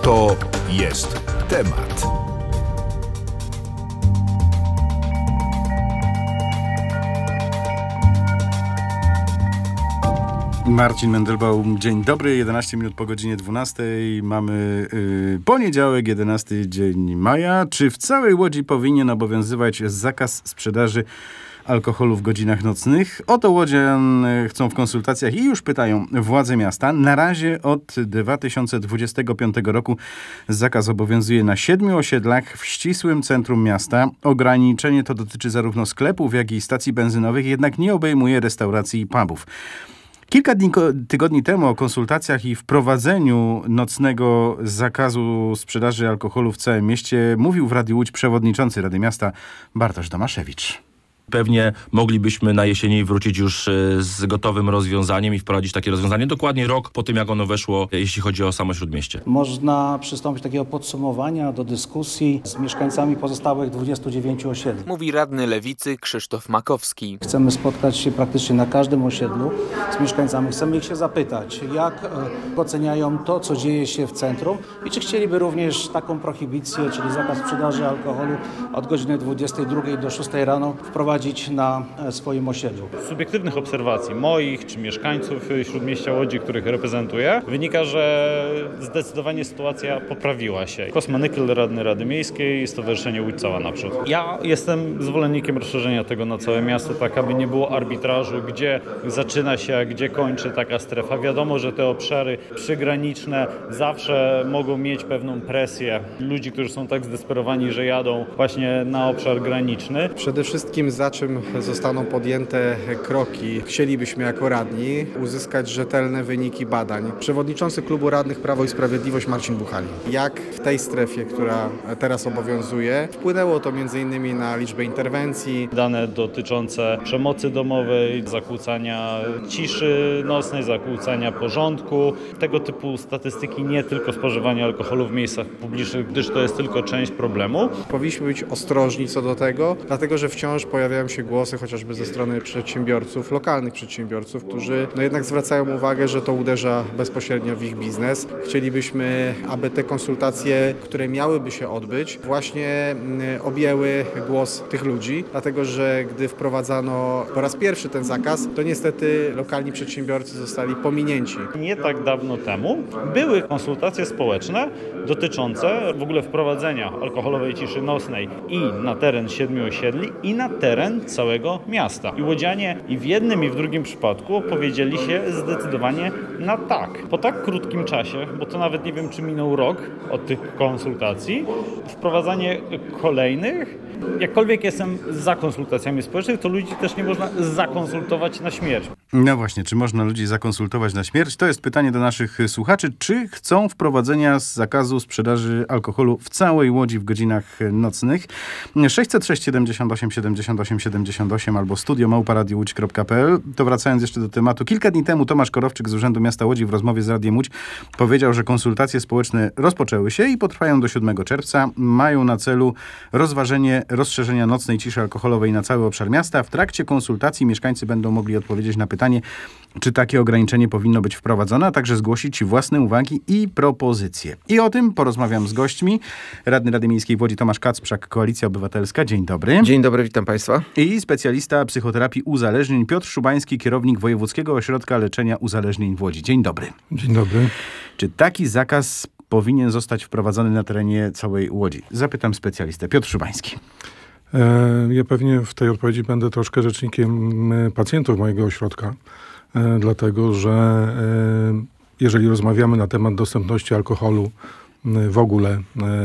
To jest temat. Marcin Mendelbaum, dzień dobry, 11 minut po godzinie 12. Mamy poniedziałek, 11 dzień maja. Czy w całej Łodzi powinien obowiązywać zakaz sprzedaży alkoholu w godzinach nocnych? O to łodzian chcą w konsultacjach i już pytają władze miasta. Na razie od 2025 roku zakaz obowiązuje na 7 osiedlach w ścisłym centrum miasta. Ograniczenie to dotyczy zarówno sklepów, jak i stacji benzynowych, jednak nie obejmuje restauracji i pubów. Kilka tygodni temu o konsultacjach i wprowadzeniu nocnego zakazu sprzedaży alkoholu w całym mieście mówił w Radiu Łódź przewodniczący Rady Miasta Bartosz Tomaszewicz. Pewnie moglibyśmy na jesieni wrócić już z gotowym rozwiązaniem i wprowadzić takie rozwiązanie dokładnie rok po tym, jak ono weszło, jeśli chodzi o samo Śródmieście. Można przystąpić do takiego podsumowania, do dyskusji z mieszkańcami pozostałych 29 osiedli. Mówi radny Lewicy Krzysztof Makowski. Chcemy spotkać się praktycznie na każdym osiedlu z mieszkańcami. Chcemy ich się zapytać, jak oceniają to, co dzieje się w centrum i czy chcieliby również taką prohibicję, czyli zakaz sprzedaży alkoholu od godziny 22 do 6 rano wprowadzić na swoim osiedlu. Z subiektywnych obserwacji moich czy mieszkańców Śródmieścia Łodzi, których reprezentuję, wynika, że zdecydowanie sytuacja poprawiła się. Kosmanykyl, radny Rady Miejskiej, Stowarzyszenie Łódź Cała Naprzód. Ja jestem zwolennikiem rozszerzenia tego na całe miasto, tak aby nie było arbitrażu, gdzie zaczyna się, a gdzie kończy taka strefa. Wiadomo, że te obszary przygraniczne zawsze mogą mieć pewną presję ludzi, którzy są tak zdesperowani, że jadą właśnie na obszar graniczny. Przede wszystkim za czym zostaną podjęte kroki, chcielibyśmy jako radni uzyskać rzetelne wyniki badań. Przewodniczący Klubu Radnych Prawo i Sprawiedliwość Marcin Buchali. Jak w tej strefie, która teraz obowiązuje, wpłynęło to m.in. na liczbę interwencji. Dane dotyczące przemocy domowej, zakłócania ciszy nocnej, zakłócania porządku. Tego typu statystyki, nie tylko spożywania alkoholu w miejscach publicznych, gdyż to jest tylko część problemu. Powinniśmy być ostrożni co do tego, dlatego że wciąż pojawiają się głosy chociażby ze strony przedsiębiorców, lokalnych przedsiębiorców, którzy jednak zwracają uwagę, że to uderza bezpośrednio w ich biznes. Chcielibyśmy, aby te konsultacje, które miałyby się odbyć, właśnie objęły głos tych ludzi, dlatego że gdy wprowadzano po raz pierwszy ten zakaz, to niestety lokalni przedsiębiorcy zostali pominięci. Nie tak dawno temu były konsultacje społeczne dotyczące w ogóle wprowadzenia alkoholowej ciszy nocnej i na teren 7 osiedli, i na teren całego miasta. I łodzianie i w jednym, i w drugim przypadku opowiedzieli się zdecydowanie na tak. Po tak krótkim czasie, bo to nawet nie wiem, czy minął rok od tych konsultacji, wprowadzanie kolejnych, jakkolwiek jestem za konsultacjami społecznymi, to ludzi też nie można zakonsultować na śmierć. No właśnie, czy można ludzi zakonsultować na śmierć? To jest pytanie do naszych słuchaczy. Czy chcą wprowadzenia zakazu sprzedaży alkoholu w całej Łodzi w godzinach nocnych? 606 78 78 78 albo studio@radiowodź.pl. To wracając jeszcze do tematu. Kilka dni temu Tomasz Korowczyk z Urzędu Miasta Łodzi w rozmowie z Radiem Łódź powiedział, że konsultacje społeczne rozpoczęły się i potrwają do 7 czerwca. Mają na celu rozważenie rozszerzenia nocnej ciszy alkoholowej na cały obszar miasta. W trakcie konsultacji mieszkańcy będą mogli odpowiedzieć na pytanie, czy takie ograniczenie powinno być wprowadzone, a także zgłosić własne uwagi i propozycje. I o tym porozmawiam z gośćmi. Radny Rady Miejskiej w Łodzi Tomasz Kacprzak, Koalicja Obywatelska. Dzień dobry. Dzień dobry, witam Państwa. I specjalista psychoterapii uzależnień Piotr Szubański, kierownik Wojewódzkiego Ośrodka Leczenia Uzależnień w Łodzi. Dzień dobry. Dzień dobry. Czy taki zakaz powinien zostać wprowadzony na terenie całej Łodzi? Zapytam specjalistę. Piotr Szubański. Ja pewnie w tej odpowiedzi będę troszkę rzecznikiem pacjentów mojego ośrodka, dlatego że jeżeli rozmawiamy na temat dostępności alkoholu w ogóle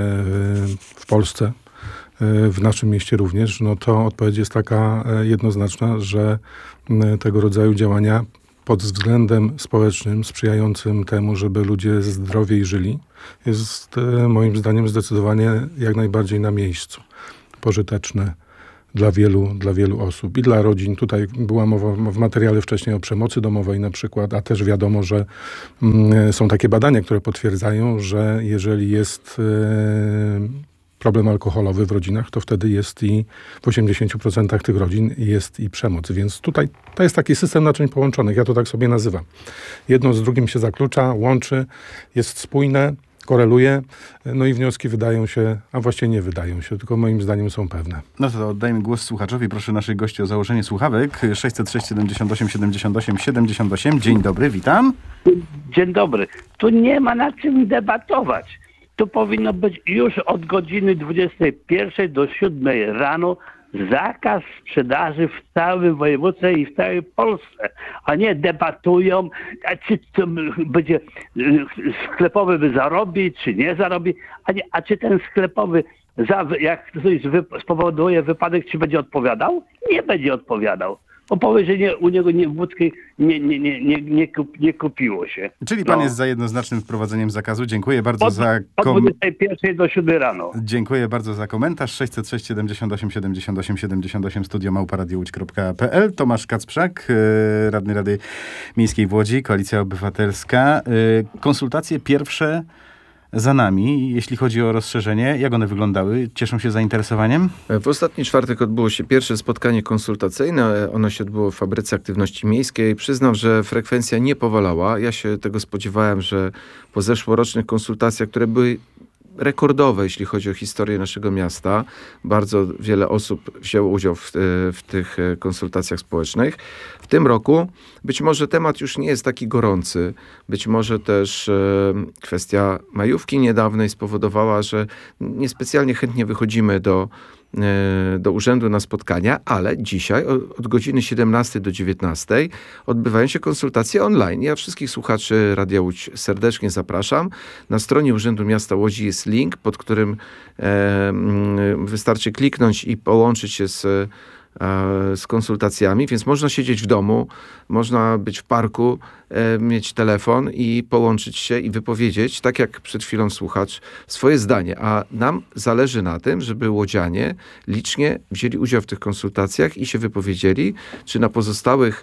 w Polsce, w naszym mieście również, no to odpowiedź jest taka jednoznaczna, że tego rodzaju działania pod względem społecznym, sprzyjającym temu, żeby ludzie zdrowiej żyli, jest moim zdaniem zdecydowanie jak najbardziej na miejscu. Pożyteczne dla wielu osób i dla rodzin. Tutaj była mowa w materiale wcześniej o przemocy domowej na przykład, a też wiadomo, że są takie badania, które potwierdzają, że jeżeli jest problem alkoholowy w rodzinach, to wtedy jest i w 80% tych rodzin jest i przemoc. Więc tutaj to jest taki system naczyń połączonych. Ja to tak sobie nazywam. Jedno z drugim się zaklucza, łączy, jest spójne. koreluje. No i wnioski wydają się, a właściwie nie wydają się, tylko moim zdaniem są pewne. No to oddajmy głos słuchaczowi. Proszę naszych gości o założenie słuchawek. 606 78 78 78. Dzień dobry, witam. Dzień dobry. Tu nie ma nad czym debatować. Tu powinno być już od godziny 21 do 7 rano zakaz sprzedaży w całym województwie i w całej Polsce, a nie debatują, czy to będzie sklepowy by zarobi, czy nie zarobi, a czy ten sklepowy, jak ktoś spowoduje wypadek, czy będzie odpowiadał? Nie będzie odpowiadał. Bo powie, że u niego wódki nie kupiło się. Czyli pan jest za jednoznacznym wprowadzeniem zakazu. Dziękuję bardzo za od 21 do 7 rano. Dziękuję bardzo za komentarz. 606 78 78 78 studio@radiołódź.pl. Tomasz Kacprzak, radny Rady Miejskiej w Łodzi, Koalicja Obywatelska. Konsultacje pierwsze za nami, jeśli chodzi o rozszerzenie. Jak one wyglądały? Cieszą się zainteresowaniem? W ostatni czwartek odbyło się pierwsze spotkanie konsultacyjne. Ono się odbyło w Fabryce Aktywności Miejskiej. Przyznam, że frekwencja nie powalała. Ja się tego spodziewałem, że po zeszłorocznych konsultacjach, które były rekordowe, jeśli chodzi o historię naszego miasta. Bardzo wiele osób wzięło udział w tych konsultacjach społecznych. W tym roku być może temat już nie jest taki gorący. Być może też kwestia majówki niedawnej spowodowała, że niespecjalnie chętnie wychodzimy do urzędu na spotkania, ale dzisiaj od godziny 17 do 19 odbywają się konsultacje online. Ja wszystkich słuchaczy Radia Łódź serdecznie zapraszam. Na stronie Urzędu Miasta Łodzi jest link, pod którym wystarczy kliknąć i połączyć się z konsultacjami, więc można siedzieć w domu, można być w parku, mieć telefon i połączyć się i wypowiedzieć, tak jak przed chwilą słuchacz, swoje zdanie. A nam zależy na tym, żeby łodzianie licznie wzięli udział w tych konsultacjach i się wypowiedzieli, czy na pozostałych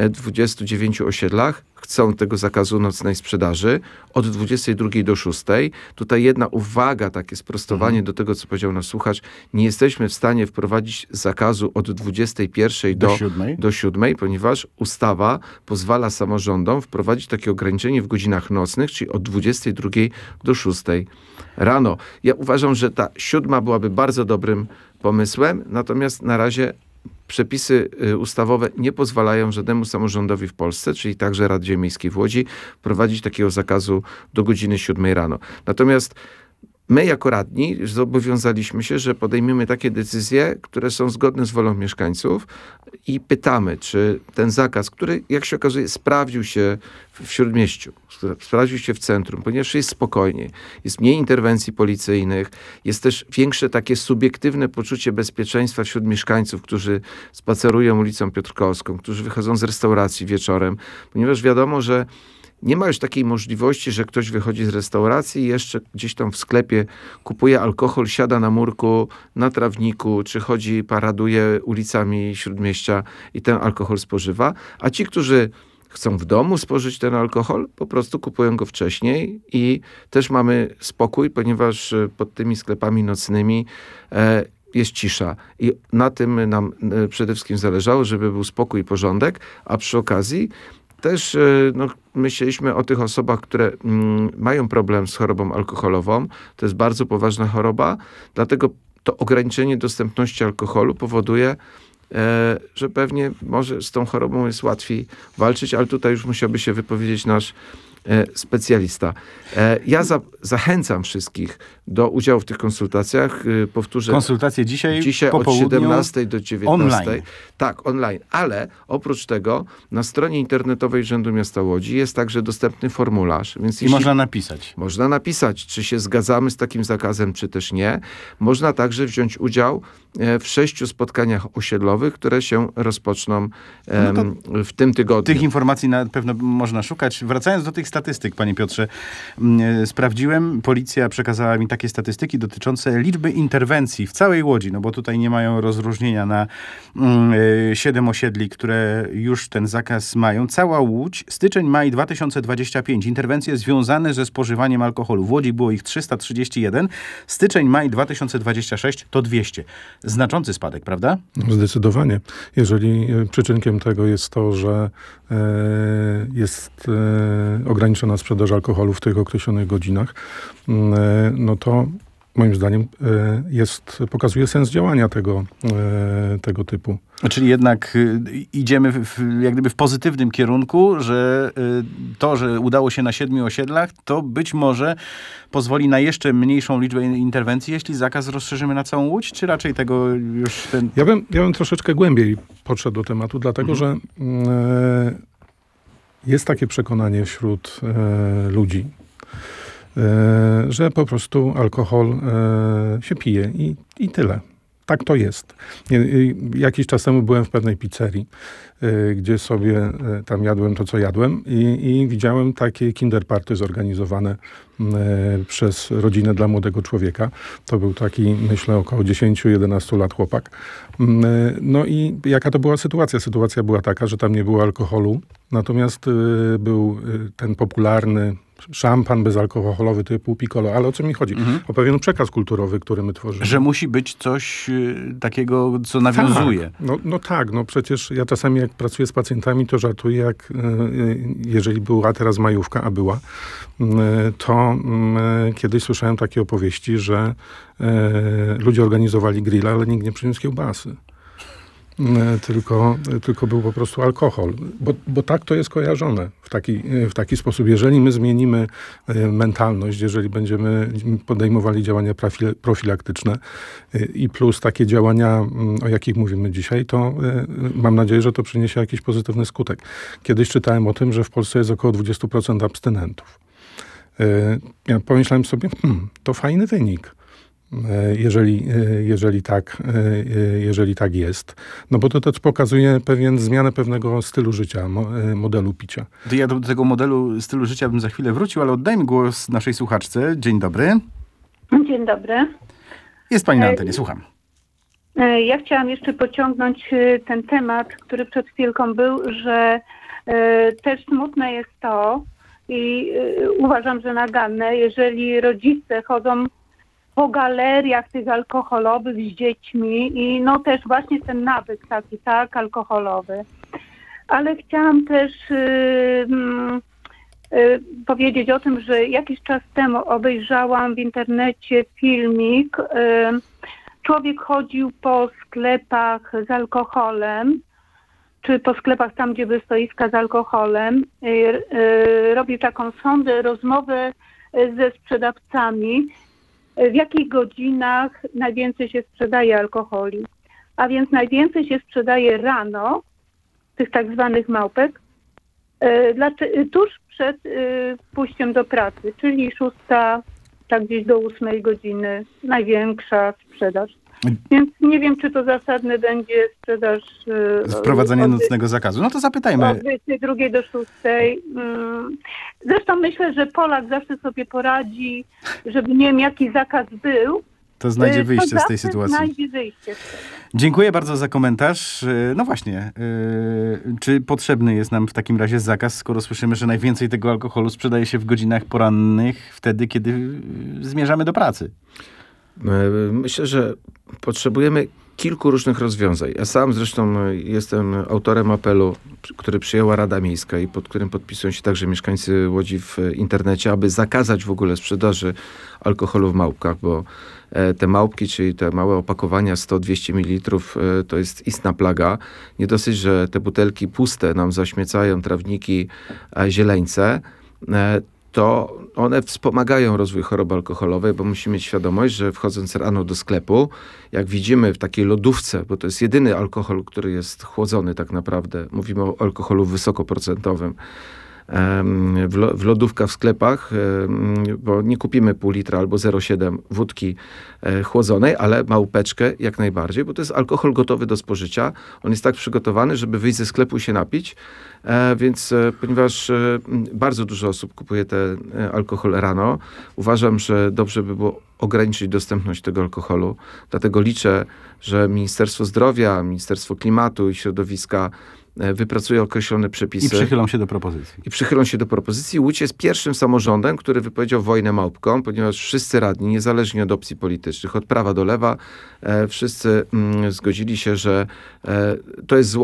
29 osiedlach chcą tego zakazu nocnej sprzedaży od 22 do 6. Tutaj jedna uwaga, takie sprostowanie do tego, co powiedział nasz słuchacz. Nie jesteśmy w stanie wprowadzić zakazu od 21 do 7, ponieważ ustawa pozwala samorządom wprowadzić takie ograniczenie w godzinach nocnych, czyli od 22 do 6 rano. Ja uważam, że ta 7 byłaby bardzo dobrym pomysłem, natomiast na razie przepisy ustawowe nie pozwalają żadnemu samorządowi w Polsce, czyli także Radzie Miejskiej w Łodzi, prowadzić takiego zakazu do godziny 7 rano. Natomiast my jako radni zobowiązaliśmy się, że podejmiemy takie decyzje, które są zgodne z wolą mieszkańców i pytamy, czy ten zakaz, który jak się okazuje sprawdził się w Śródmieściu, sprawdził się w centrum, ponieważ jest spokojnie, jest mniej interwencji policyjnych, jest też większe takie subiektywne poczucie bezpieczeństwa wśród mieszkańców, którzy spacerują ulicą Piotrkowską, którzy wychodzą z restauracji wieczorem, ponieważ wiadomo, że nie ma już takiej możliwości, że ktoś wychodzi z restauracji i jeszcze gdzieś tam w sklepie kupuje alkohol, siada na murku, na trawniku, czy chodzi, paraduje ulicami Śródmieścia i ten alkohol spożywa. A ci, którzy chcą w domu spożyć ten alkohol, po prostu kupują go wcześniej i też mamy spokój, ponieważ pod tymi sklepami nocnymi jest cisza. I na tym nam przede wszystkim zależało, żeby był spokój i porządek, a przy okazji też myśleliśmy o tych osobach, które mają problem z chorobą alkoholową. To jest bardzo poważna choroba, dlatego to ograniczenie dostępności alkoholu powoduje, że pewnie może z tą chorobą jest łatwiej walczyć, ale tutaj już musiałby się wypowiedzieć nasz specjalista. Ja zachęcam wszystkich do udziału w tych konsultacjach. Powtórzę. Konsultacje dzisiaj od 17 do 19. Online. Tak, online. Ale oprócz tego na stronie internetowej Urzędu Miasta Łodzi jest także dostępny formularz. Więc można napisać. Można napisać, czy się zgadzamy z takim zakazem, czy też nie. Można także wziąć udział w 6 spotkaniach osiedlowych, które się rozpoczną w tym tygodniu. Tych informacji na pewno można szukać. Wracając do tych statystyk, panie Piotrze, sprawdziłem, policja przekazała mi takie statystyki dotyczące liczby interwencji w całej Łodzi, no bo tutaj nie mają rozróżnienia na 7 osiedli, które już ten zakaz mają. Cała Łódź, styczeń-maj 2025, interwencje związane ze spożywaniem alkoholu. W Łodzi było ich 331, styczeń-maj 2026 to 200. Znaczący spadek, prawda? Zdecydowanie. Jeżeli przyczynkiem tego jest to, że jest ograniczenie ograniczona sprzedaż alkoholu w tych określonych godzinach, no to moim zdaniem pokazuje sens działania tego typu. Czyli jednak idziemy jak gdyby w pozytywnym kierunku, że to, że udało się na 7 osiedlach, to być może pozwoli na jeszcze mniejszą liczbę interwencji, jeśli zakaz rozszerzymy na całą Łódź, czy raczej tego już... Ja bym troszeczkę głębiej podszedł do tematu, dlatego że jest takie przekonanie wśród ludzi, że po prostu alkohol się pije i tyle. Tak to jest. Jakiś czas temu byłem w pewnej pizzerii, gdzie sobie tam jadłem to, co jadłem i widziałem takie kinderparty zorganizowane przez rodzinę dla młodego człowieka. To był taki, myślę, około 10-11 lat chłopak. No i jaka to była sytuacja? Sytuacja była taka, że tam nie było alkoholu, natomiast był ten popularny szampan bezalkoholowy typu Piccolo. Ale o co mi chodzi? O pewien przekaz kulturowy, który my tworzymy. Że musi być coś takiego, co nawiązuje. Tak. Przecież ja czasami jak pracuję z pacjentami, to żartuję, jeżeli była teraz majówka, a była, to kiedyś słyszałem takie opowieści, że ludzie organizowali grilla, ale nikt nie przyniósł kiełbasy. Tylko był po prostu alkohol. Bo tak to jest kojarzone w taki sposób. Jeżeli my zmienimy mentalność, jeżeli będziemy podejmowali działania profilaktyczne i plus takie działania, o jakich mówimy dzisiaj, to mam nadzieję, że to przyniesie jakiś pozytywny skutek. Kiedyś czytałem o tym, że w Polsce jest około 20% abstynentów. Ja pomyślałem sobie, to fajny wynik. Jeżeli tak jest. No bo to też pokazuje zmianę pewnego stylu życia, modelu picia. To ja do tego modelu stylu życia bym za chwilę wrócił, ale oddajmy głos naszej słuchaczce. Dzień dobry. Dzień dobry. Jest pani na antenie, słucham. Ja chciałam jeszcze pociągnąć ten temat, który przed chwilką był, że też smutne jest to i uważam, że naganne, jeżeli rodzice chodzą po galeriach tych alkoholowych z dziećmi i no też właśnie ten nawyk taki, tak, alkoholowy. Ale chciałam też powiedzieć o tym, że jakiś czas temu obejrzałam w internecie filmik. Człowiek chodził po sklepach z alkoholem, czy po sklepach tam, gdzie były stoiska z alkoholem. Robił taką sondę, rozmowę ze sprzedawcami, w jakich godzinach najwięcej się sprzedaje alkoholi. A więc najwięcej się sprzedaje rano, tych tak zwanych małpek, tuż przed pójściem do pracy, czyli 6, tak gdzieś do 8 godziny, największa sprzedaż. Więc nie wiem, czy to zasadne będzie sprzedaż... Wprowadzenie nocnego zakazu. No to zapytajmy. Od 22 do 6. Zresztą myślę, że Polak zawsze sobie poradzi, żeby nie wiem, jaki zakaz był. To znajdzie wyjście z tej sytuacji. Znajdzie wyjście. Dziękuję bardzo za komentarz. No właśnie, czy potrzebny jest nam w takim razie zakaz, skoro słyszymy, że najwięcej tego alkoholu sprzedaje się w godzinach porannych, wtedy, kiedy zmierzamy do pracy? Myślę, że potrzebujemy kilku różnych rozwiązań. Ja sam zresztą jestem autorem apelu, który przyjęła Rada Miejska i pod którym podpisują się także mieszkańcy Łodzi w internecie, aby zakazać w ogóle sprzedaży alkoholu w małpkach, bo te małpki, czyli te małe opakowania 100-200 ml, to jest istna plaga. Nie dosyć, że te butelki puste nam zaśmiecają trawniki, zieleńce, to one wspomagają rozwój choroby alkoholowej, bo musimy mieć świadomość, że wchodząc rano do sklepu, jak widzimy w takiej lodówce, bo to jest jedyny alkohol, który jest chłodzony tak naprawdę, mówimy o alkoholu wysokoprocentowym, w lodówkach w sklepach, bo nie kupimy pół litra albo 0,7 wódki chłodzonej, ale małpeczkę jak najbardziej, bo to jest alkohol gotowy do spożycia. On jest tak przygotowany, żeby wyjść ze sklepu i się napić, więc ponieważ bardzo dużo osób kupuje ten alkohol rano, uważam, że dobrze by było ograniczyć dostępność tego alkoholu. Dlatego liczę, że Ministerstwo Zdrowia, Ministerstwo Klimatu i Środowiska wypracuje określone przepisy. I przychylą się do propozycji. Łódź jest pierwszym samorządem, który wypowiedział wojnę małpkom, ponieważ wszyscy radni, niezależnie od opcji politycznych, od prawa do lewa, wszyscy zgodzili się, że to jest zło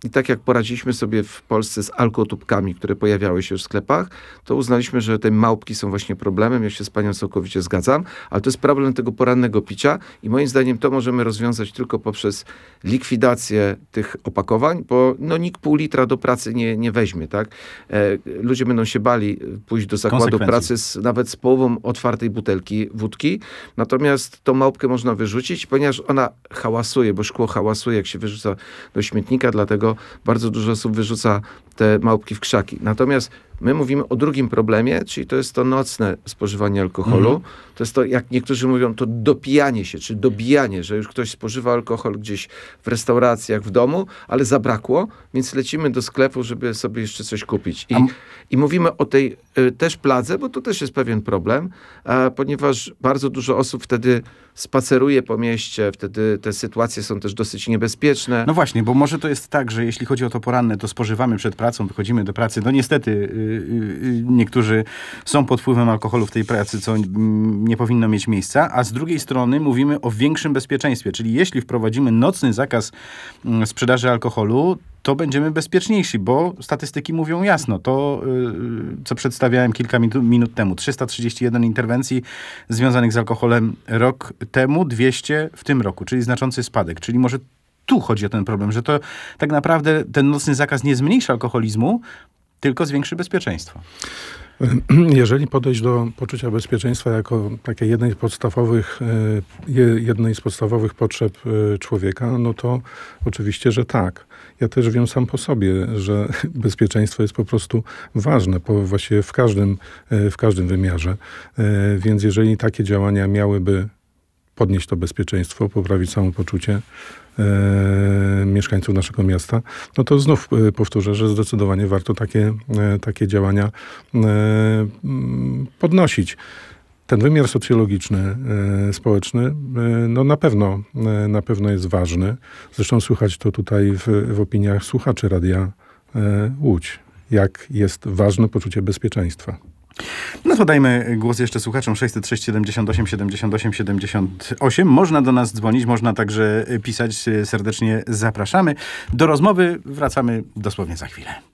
I tak jak poradziliśmy sobie w Polsce z alkotubkami, które pojawiały się już w sklepach, to uznaliśmy, że te małpki są właśnie problemem. Ja się z panią całkowicie zgadzam, ale to jest problem tego porannego picia i moim zdaniem to możemy rozwiązać tylko poprzez likwidację tych opakowań, bo nikt pół litra do pracy nie weźmie, tak? Ludzie będą się bali pójść do zakładu pracy nawet z połową otwartej butelki wódki, natomiast tą małpkę można wyrzucić, ponieważ ona hałasuje, bo szkło hałasuje, jak się wyrzuca do śmietnika, dlatego bardzo dużo osób wyrzuca te małpki w krzaki. Natomiast my mówimy o drugim problemie, czyli to jest to nocne spożywanie alkoholu. To jest to, jak niektórzy mówią, to dopijanie się, czy dobijanie, że już ktoś spożywa alkohol gdzieś w restauracjach, w domu, ale zabrakło, więc lecimy do sklepu, żeby sobie jeszcze coś kupić. I mówimy o tej też pladze, bo to też jest pewien problem, ponieważ bardzo dużo osób wtedy spaceruje po mieście, wtedy te sytuacje są też dosyć niebezpieczne. No właśnie, bo może to jest tak, że jeśli chodzi o to poranne, to spożywamy przed pracą, wychodzimy do pracy. No niestety niektórzy są pod wpływem alkoholu w tej pracy, co nie powinno mieć miejsca, a z drugiej strony mówimy o większym bezpieczeństwie, czyli jeśli wprowadzimy nocny zakaz sprzedaży alkoholu, to będziemy bezpieczniejsi, bo statystyki mówią jasno. To, co przedstawiałem kilka minut temu. 331 interwencji związanych z alkoholem rok temu, 200 w tym roku, czyli znaczący spadek. Czyli może tu chodzi o ten problem, że to tak naprawdę ten nocny zakaz nie zmniejsza alkoholizmu, tylko zwiększy bezpieczeństwo. Jeżeli podejść do poczucia bezpieczeństwa jako takiej jednej z podstawowych potrzeb człowieka, no to oczywiście, że tak. Ja też wiem sam po sobie, że bezpieczeństwo jest po prostu ważne, właściwie w każdym wymiarze. Więc jeżeli takie działania miałyby podnieść to bezpieczeństwo, poprawić samopoczucie mieszkańców naszego miasta, no to znów powtórzę, że zdecydowanie warto takie działania podnosić. Ten wymiar socjologiczny, społeczny, no na pewno jest ważny. Zresztą słychać to tutaj w opiniach słuchaczy Radia Łódź, jak jest ważne poczucie bezpieczeństwa. No to dajmy głos jeszcze słuchaczom. 606 78 78 78. Można do nas dzwonić, można także pisać. Serdecznie zapraszamy. Do rozmowy wracamy dosłownie za chwilę.